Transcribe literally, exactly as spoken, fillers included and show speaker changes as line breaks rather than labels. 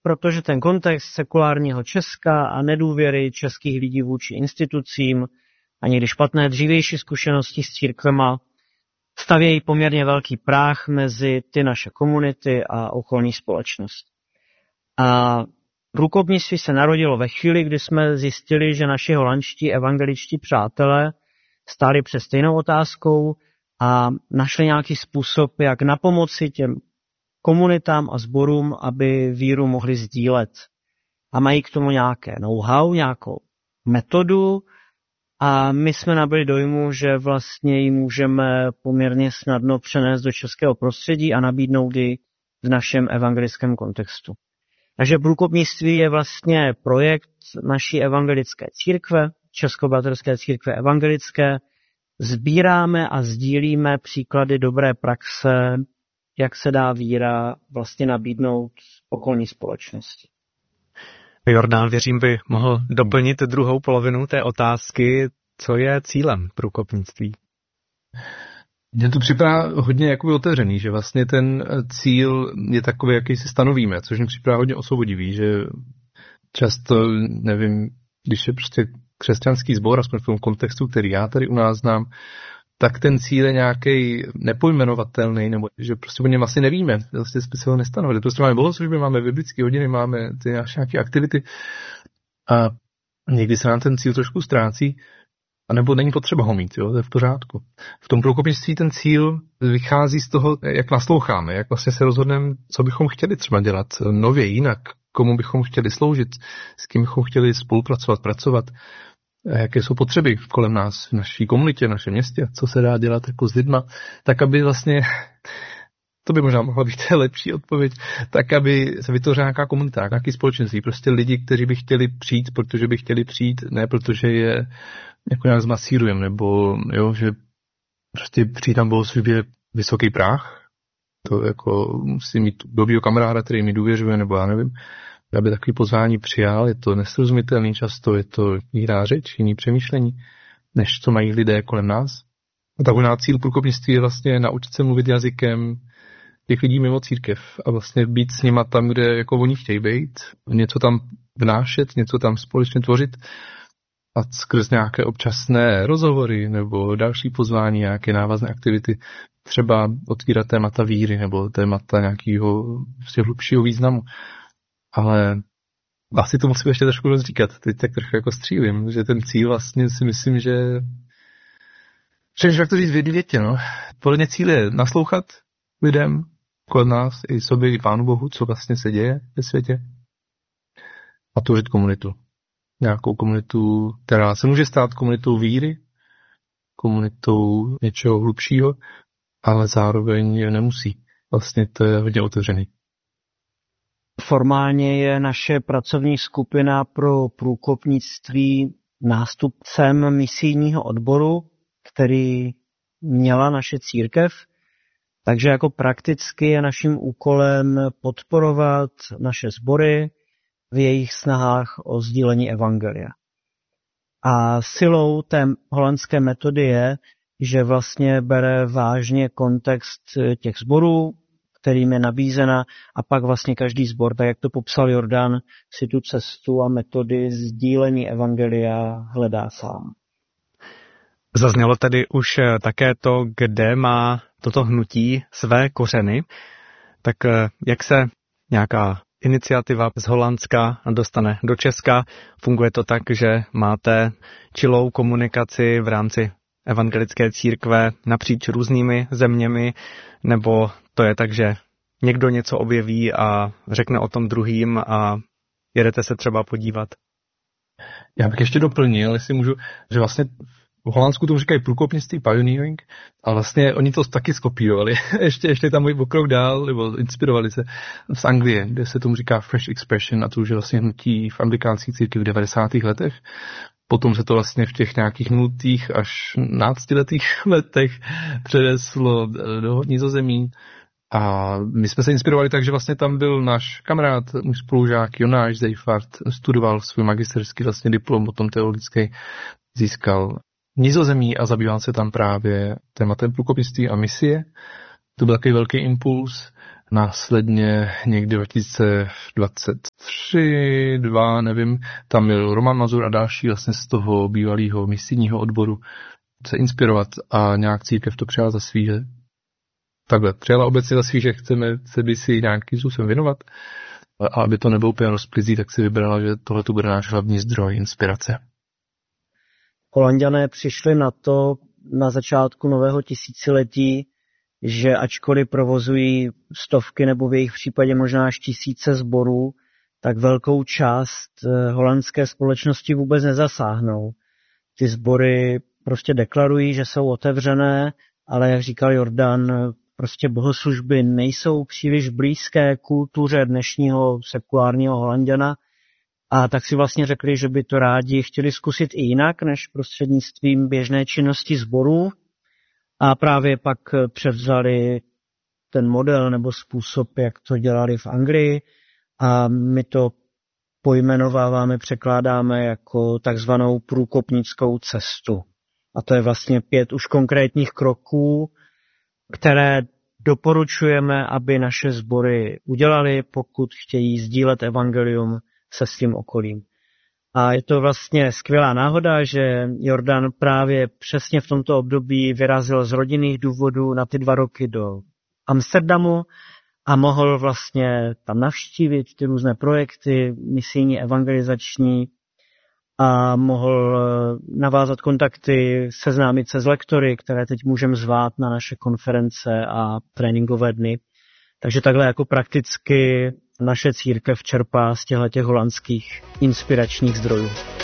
protože ten kontext sekulárního Česka a nedůvěry českých lidí vůči institucím a někdy špatné dřívější zkušenosti s církvema stavějí poměrně velký práh mezi ty naše komunity a okolní společnost. A průkopnictví se narodilo ve chvíli, kdy jsme zjistili, že naši holandští evangeličtí přátelé stáli před stejnou otázkou a našli nějaký způsob, jak na pomoci těm komunitám a sborům, aby víru mohli sdílet. A mají k tomu nějaké know-how, nějakou metodu a my jsme nabyli dojmu, že vlastně ji můžeme poměrně snadno přenést do českého prostředí a nabídnout ji v našem evangelickém kontextu. Takže průkopnictví je vlastně projekt naší evangelické církve, Českobratrské církve evangelické. Sbíráme a sdílíme příklady dobré praxe, jak se dá víra vlastně nabídnout okolní společnosti.
Jordán, věřím, by mohl doplnit druhou polovinu té otázky, co je cílem průkopnictví.
Mně to připadá hodně jakoby otevřený, že vlastně ten cíl je takový, jaký si stanovíme, což mi připadá hodně osvobodivý, že často, nevím, když je prostě křesťanský sbor, aspoň v tom kontextu, který já tady u nás znám, tak ten cíl je nějaký nepojmenovatelný, nebo že prostě o něm asi nevíme, vlastně jsme se ho nestanovili. Prostě máme bohoslužby, máme biblické hodiny, máme ty nějaké aktivity a někdy se nám ten cíl trošku ztrácí, anebo není potřeba ho mít, jo, to je v pořádku. V tom průkopnictví ten cíl vychází z toho, jak nasloucháme, jak vlastně se rozhodneme, co bychom chtěli třeba dělat nově, jinak, komu bychom chtěli sloužit, s kým bychom chtěli spolupracovat, pracovat, jaké jsou potřeby kolem nás, v naší komunitě, v našem městě, co se dá dělat jako s lidma, tak aby vlastně, to by možná mohla být lepší odpověď, tak aby se vytvořila nějaká komunita, nějaký společenství, prostě lidi, kteří by chtěli přijít, protože by chtěli přijít, ne protože je jako nějak zmasírujeme, nebo jo, že prostě přijít tam bohoslužbě vysoký práh, to jako musí mít dobrýho kamaráda, který mi důvěřuje, nebo já nevím, aby takový pozvání přijal, je to nesrozumitelný často, je to jiná řeč, jiný přemýšlení, než co mají lidé kolem nás. A tak na cíl průkopnictví je vlastně naučit se mluvit jazykem těch lidí mimo církev a vlastně být s nima tam, kde jako oni chtějí být, něco tam vnášet, něco tam společně tvořit a skrz nějaké občasné rozhovory nebo další pozvání, nějaké návazné aktivity, třeba otvírat témata víry nebo témata nějakého hlubšího významu. Ale asi to musím ještě trošku rozříkat. Teď tak trochu jako střílím, že ten cíl vlastně si myslím, že že jak to říct v jedné větě, no. Podle mě cíl je naslouchat lidem kolem nás, i sobě, i Pánu Bohu, co vlastně se děje ve světě a tvořit komunitu. Nějakou komunitu, která se může stát komunitou víry, komunitou něčeho hlubšího, ale zároveň nemusí. Vlastně to je hodně otevřený.
Formálně je naše pracovní skupina pro průkopnictví nástupcem misijního odboru, který měla naše církev, takže jako prakticky je naším úkolem podporovat naše sbory v jejich snahách o sdílení evangelia. A silou té holandské metody je, že vlastně bere vážně kontext těch sborů, kterým je nabízena, a pak vlastně každý sbor, tak jak to popsal Jordán, si tu cestu a metody sdílení evangelia hledá sám.
Zaznělo tedy už také to, kde má toto hnutí své kořeny. Tak jak se nějaká iniciativa z Holandska dostane do Česka? Funguje to tak, že máte čilou komunikaci v rámci evangelické církve napříč různými zeměmi, nebo to je tak, že někdo něco objeví a řekne o tom druhým a jedete se třeba podívat?
Já bych ještě doplnil, jestli můžu, že vlastně v Holandsku tomu říkají průkopnictví, pioneering, a vlastně oni to taky skopírovali. ještě, ještě tam můj pokrok dál, nebo inspirovali se z Anglie, kde se tomu říká fresh expression, a to už je vlastně hnutí v anglikánské církvi v devadesátých letech. Potom se to vlastně v těch nějakých nultých až náctiletých letech přeneslo do Nizozemí. A my jsme se inspirovali tak, že vlastně tam byl náš kamarád, můj spolužák Jonáš Zejfart, studoval svůj magisterský vlastně diplom, potom teologický, získal Nizozemí a zabýval se tam právě tématem průkopnictví a misie. To byl takový velký impuls. Následně někdy dva tisíce dvacet tři, dva, nevím, tam byl Roman Mazur a další vlastně z toho bývalého misijního odboru se inspirovat a nějak církev to přijala za svý, že takhle, přijala obecně za svý, že chceme se by si nějakým způsobem věnovat a aby to nebylo úplně rozplizí, tak si vybrala, že tohle tu bude náš hlavní zdroj inspirace.
Holanďané přišli na to na začátku nového tisíciletí, že ačkoliv provozují stovky nebo v jejich případě možná až tisíce sborů, tak velkou část holandské společnosti vůbec nezasáhnou. Ty sbory prostě deklarují, že jsou otevřené, ale jak říkal Jordan, prostě bohoslužby nejsou příliš blízké kultuře dnešního sekulárního Holanďana a tak si vlastně řekli, že by to rádi chtěli zkusit i jinak, než prostřednictvím běžné činnosti sborů a právě pak převzali ten model nebo způsob, jak to dělali v Anglii a my to pojmenováváme, překládáme jako takzvanou průkopnickou cestu. A to je vlastně pět už konkrétních kroků, které doporučujeme, aby naše sbory udělali, pokud chtějí sdílet evangelium se svým okolím. A je to vlastně skvělá náhoda, že Jordan právě přesně v tomto období vyrazil z rodinných důvodů na ty dva roky do Amsterdamu a mohl vlastně tam navštívit ty různé projekty, misijní, evangelizační a mohl navázat kontakty, seznámit se s lektory, které teď můžeme zvát na naše konference a tréninkové dny. Takže takhle jako prakticky naše církev čerpá z těchto holandských inspiračních zdrojů.